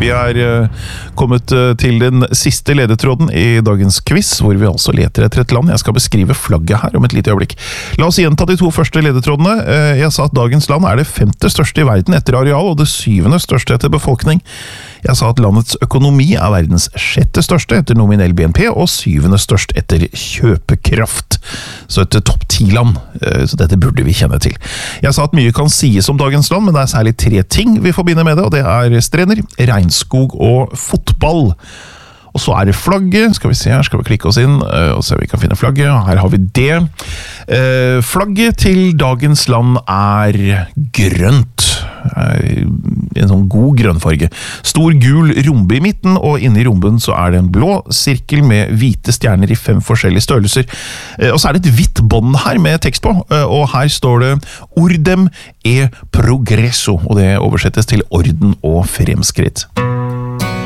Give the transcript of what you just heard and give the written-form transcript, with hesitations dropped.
Vi kommet til den siste ledetråden I dagens quiz, hvor vi altså leter etter et land. Jeg skal beskrive flagget her om et lite øyeblikk. La oss gjenta de 2 første ledetrådene. Jeg sa at dagens land det 5. største I verden etter areal, og det 7. største etter befolkning. Jeg sa at landets økonomi verdens 6. største etter nominell BNP, og 7. størst etter kjøpekraft. Så et topp 10-land, så dette burde vi kjenne til. Jeg sa at mye kan sies om dagens land, men det særlig 3 ting vi forbinder med det, og det strender, regnskog og fotball. Og så det flagget, skal vi se her, skal vi klikke oss inn, og se om vi kan finne flagget, og her har vi det. Flagget til dagens land grønt. En sånn god grønnfarge. Stor gul rombe I midten, og inne I romben så det en blå sirkel med hvite stjerner I 5 forskjellige størrelser. Og så det et hvitt bånd her med tekst på, og her står det Ordem progresso, og det oversettes til orden og fremskritt.